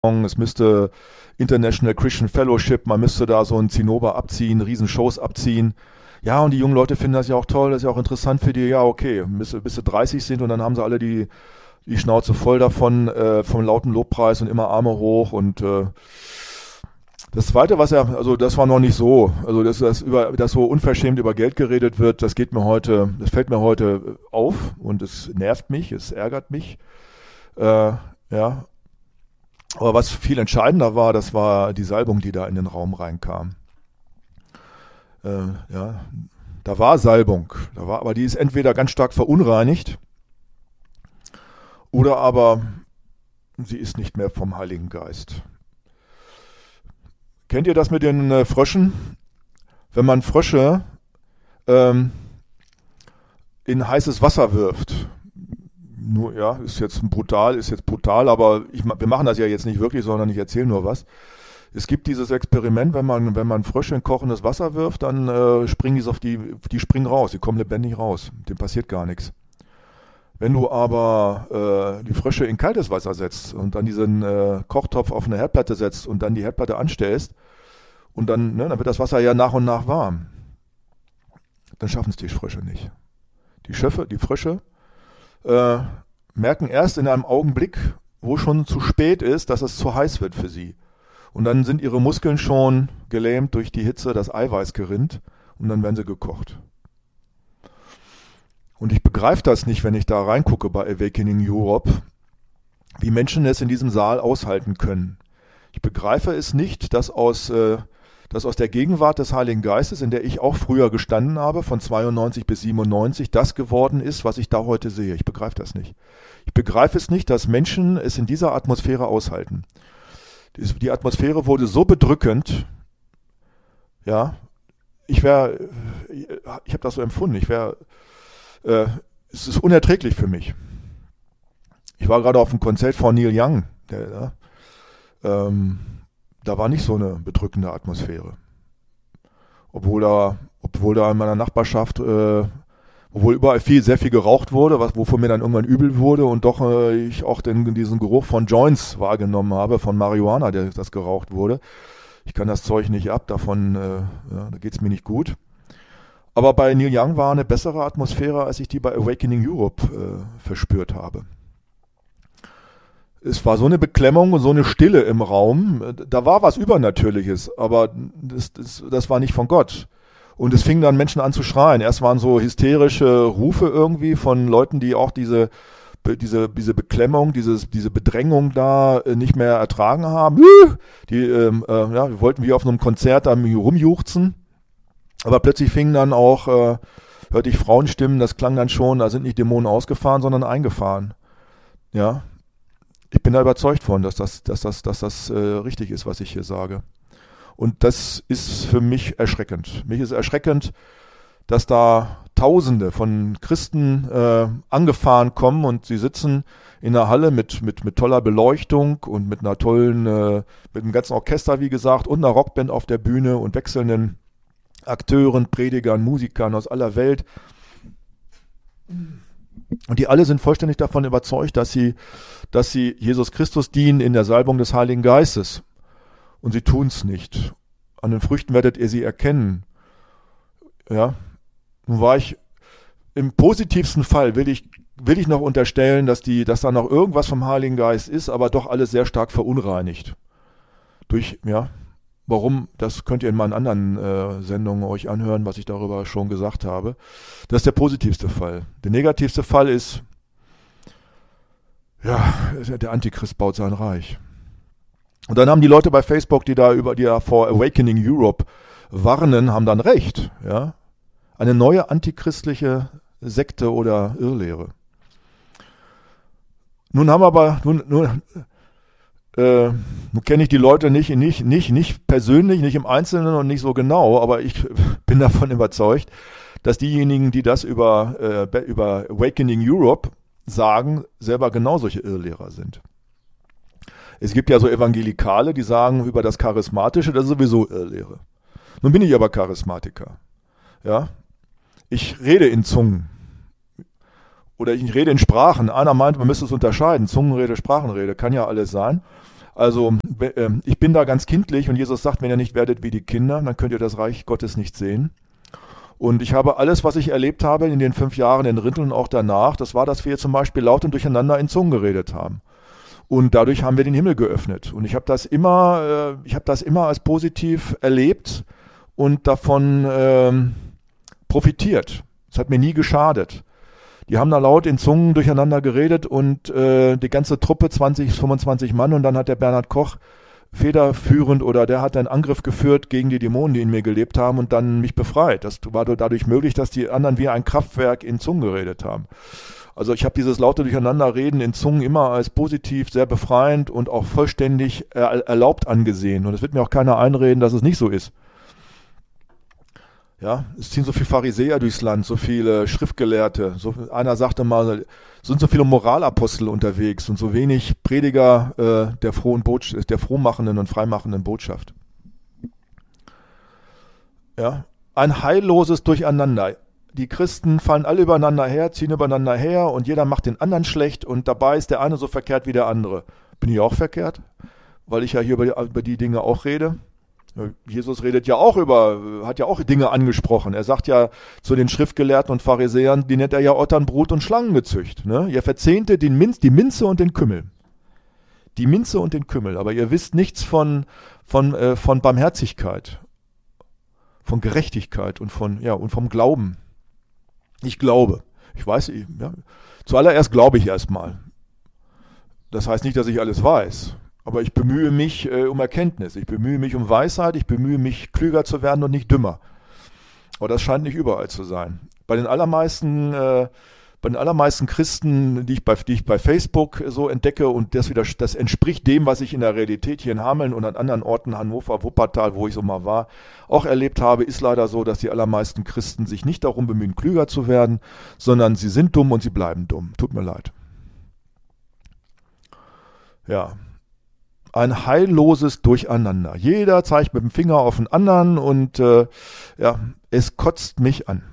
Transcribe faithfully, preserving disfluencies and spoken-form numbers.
es müsste International Christian Fellowship, man müsste da so ein Zinnober abziehen, Riesenshows abziehen. Ja, und die jungen Leute finden das ja auch toll, das ist ja auch interessant für die. Ja, okay, bis, bis sie dreißig sind und dann haben sie alle die, die Schnauze voll davon, äh, vom lauten Lobpreis und immer Arme hoch. Und äh, das Zweite, was er, also das war noch nicht so, also dass das über, dass so unverschämt über Geld geredet wird, das geht mir heute, das fällt mir heute auf und es nervt mich, es ärgert mich. Äh, ja. Aber was viel entscheidender war, das war die Salbung, die da in den Raum reinkam. Äh, ja, da war Salbung, da war, aber die ist entweder ganz stark verunreinigt oder aber sie ist nicht mehr vom Heiligen Geist. Kennt ihr das mit den äh, Fröschen? Wenn man Frösche ähm, in heißes Wasser wirft, nur ja, ist jetzt brutal, ist jetzt brutal, aber ich, wir machen das ja jetzt nicht wirklich, sondern ich erzähle nur was. Es gibt dieses Experiment, wenn man, wenn man Frösche in kochendes Wasser wirft, dann äh, springen die auf die, die springen raus, die kommen lebendig raus, dem passiert gar nichts. Wenn du aber äh, die Frösche in kaltes Wasser setzt und dann diesen äh, Kochtopf auf eine Herdplatte setzt und dann die Herdplatte anstellst und dann, ne, dann wird das Wasser ja nach und nach warm, dann schaffen es die Frösche nicht. Die Schöffe, die Frösche äh, merken erst in einem Augenblick, wo schon zu spät ist, dass es zu heiß wird für sie. Und dann sind ihre Muskeln schon gelähmt durch die Hitze, das Eiweiß gerinnt und dann werden sie gekocht. Und ich begreife das nicht, wenn ich da reingucke bei Awakening Europe, wie Menschen es in diesem Saal aushalten können. Ich begreife es nicht, dass aus, äh, dass aus der Gegenwart des Heiligen Geistes, in der ich auch früher gestanden habe, von zweiundneunzig bis siebenundneunzig, das geworden ist, was ich da heute sehe. Ich begreife das nicht. Ich begreife es nicht, dass Menschen es in dieser Atmosphäre aushalten. Die Atmosphäre wurde so bedrückend, ja, ich wäre, ich habe das so empfunden, ich wäre, äh, es ist unerträglich für mich. Ich war gerade auf einem Konzert von Neil Young, der, ähm, da war nicht so eine bedrückende Atmosphäre. Obwohl da, obwohl da in meiner Nachbarschaft, äh, obwohl überall viel, sehr viel geraucht wurde, was, wovon mir dann irgendwann übel wurde und doch äh, ich auch den, diesen Geruch von Joints wahrgenommen habe, von Marihuana, der das geraucht wurde. Ich kann das Zeug nicht ab, davon, äh, ja, da geht's mir nicht gut. Aber bei Neil Young war eine bessere Atmosphäre, als ich die bei Awakening Europe äh, verspürt habe. Es war so eine Beklemmung und so eine Stille im Raum. Da war was Übernatürliches, aber das, das, das war nicht von Gott. Und es fingen dann Menschen an zu schreien. Erst waren so hysterische Rufe irgendwie von Leuten, die auch diese, diese, diese Beklemmung, dieses, diese Bedrängung da nicht mehr ertragen haben. Die ähm, äh, ja, wir wollten wie auf einem Konzert da rumjuchzen. Aber plötzlich fingen dann auch, äh, hörte ich Frauenstimmen, das klang dann schon, da sind nicht Dämonen ausgefahren, sondern eingefahren. Ja, ich bin da überzeugt von, dass das, dass das, dass das äh, richtig ist, was ich hier sage. Und das ist für mich erschreckend. Mich ist erschreckend, dass da Tausende von Christen äh, angefahren kommen und sie sitzen in einer Halle mit, mit, mit toller Beleuchtung und mit einer tollen, äh, mit einem ganzen Orchester, wie gesagt, und einer Rockband auf der Bühne und wechselnden Akteuren, Predigern, Musikern aus aller Welt. Und die alle sind vollständig davon überzeugt, dass sie, dass sie Jesus Christus dienen in der Salbung des Heiligen Geistes. Und sie tun es nicht. An den Früchten werdet ihr sie erkennen. Ja, nun war ich im positivsten Fall, will ich, will ich noch unterstellen, dass, die, dass da noch irgendwas vom Heiligen Geist ist, aber doch alles sehr stark verunreinigt. Durch, ja, warum, das könnt ihr in meinen anderen äh, Sendungen euch anhören, was ich darüber schon gesagt habe. Das ist der positivste Fall. Der negativste Fall ist, ja, der Antichrist baut sein Reich. Und dann haben die Leute bei Facebook, die da über die da vor Awakening Europe warnen, haben dann recht. Ja? Eine neue antichristliche Sekte oder Irrlehre. Nun haben aber, nun, nun, äh, nun kenne ich die Leute nicht, nicht, nicht, nicht persönlich, nicht im Einzelnen und nicht so genau, aber ich bin davon überzeugt, dass diejenigen, die das über, äh, über Awakening Europe sagen, selber genau solche Irrlehrer sind. Es gibt ja so Evangelikale, die sagen über das Charismatische, das ist sowieso Irrlehre. Nun bin ich aber Charismatiker. Ja? Ich rede in Zungen. Oder ich rede in Sprachen. Einer meint, man müsste es unterscheiden. Zungenrede, Sprachenrede, kann ja alles sein. Also äh, ich bin da ganz kindlich und Jesus sagt, wenn ihr nicht werdet wie die Kinder, dann könnt ihr das Reich Gottes nicht sehen. Und ich habe alles, was ich erlebt habe in den fünf Jahren in Rinteln und auch danach, das war, dass wir zum Beispiel laut und durcheinander in Zungen geredet haben. Und dadurch haben wir den Himmel geöffnet. Und ich habe das immer, äh, ich habe das immer als positiv erlebt und davon ähm, profitiert. Es hat mir nie geschadet. Die haben da laut in Zungen durcheinander geredet und äh, die ganze Truppe, zwanzig, fünfundzwanzig Mann, und dann hat der Bernhard Koch federführend oder der hat einen Angriff geführt gegen die Dämonen, die in mir gelebt haben und dann mich befreit. Das war dadurch möglich, dass die anderen wie ein Kraftwerk in Zungen geredet haben. Also ich habe dieses laute Durcheinanderreden in Zungen immer als positiv, sehr befreiend und auch vollständig er- erlaubt angesehen. Und es wird mir auch keiner einreden, dass es nicht so ist. Ja, es ziehen so viele Pharisäer durchs Land, so viele Schriftgelehrte. So, einer sagte mal, es sind so viele Moralapostel unterwegs und so wenig Prediger äh, der frohen Botschaft, der frohmachenden und freimachenden Botschaft. Ja, ein heilloses Durcheinander. Die Christen fallen alle übereinander her, ziehen übereinander her und jeder macht den anderen schlecht und dabei ist der eine so verkehrt wie der andere. Bin ich auch verkehrt? Weil ich ja hier über, über die Dinge auch rede. Jesus redet ja auch über, hat ja auch Dinge angesprochen. Er sagt ja zu den Schriftgelehrten und Pharisäern, die nennt er ja Ottern, Brut und Schlangengezücht. Ne? Ihr verzehnte den Minz, die Minze und den Kümmel. Die Minze und den Kümmel. Aber ihr wisst nichts von, von, äh, von Barmherzigkeit, von Gerechtigkeit und, von, ja, und vom Glauben. Ich glaube. Ich weiß, ja, zuallererst glaube ich erstmal. Das heißt nicht, dass ich alles weiß. Aber ich bemühe mich äh, um Erkenntnis, ich bemühe mich um Weisheit, ich bemühe mich klüger zu werden und nicht dümmer. Aber das scheint nicht überall zu sein. Bei den allermeisten, äh, bei den allermeisten Christen, die ich, bei, die ich bei Facebook so entdecke, und das, wieder, das entspricht dem, was ich in der Realität hier in Hameln und an anderen Orten, Hannover, Wuppertal, wo ich so mal war, auch erlebt habe, ist leider so, dass die allermeisten Christen sich nicht darum bemühen, klüger zu werden, sondern sie sind dumm und sie bleiben dumm. Tut mir leid. Ja. Ein heilloses Durcheinander. Jeder zeigt mit dem Finger auf den anderen und äh, ja, es kotzt mich an.